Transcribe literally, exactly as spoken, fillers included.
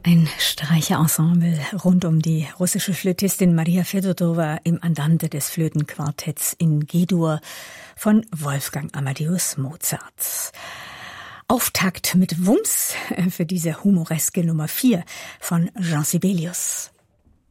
Ein Streicherensemble rund um die russische Flötistin Maria Fedotowa im Andante des Flötenquartetts in G-Dur von Wolfgang Amadeus Mozart. Auftakt mit Wumms für diese humoreske Nummer vier von Jean Sibelius.